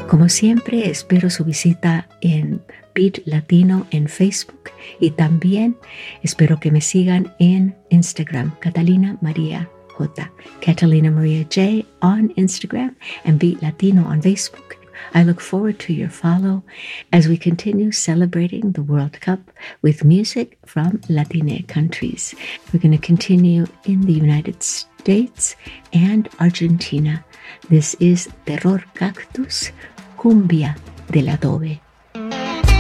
Como siempre, espero su visita en Beat Latino en Facebook y también espero que me sigan en Instagram, Catalina Maria J. Catalina Maria J on Instagram and Beat Latino on Facebook. I look forward to your follow as we continue celebrating the World Cup with music from Latine countries. We're going to continue in the United States and Argentina. This is Terror Cactus, Cumbia del Adobe.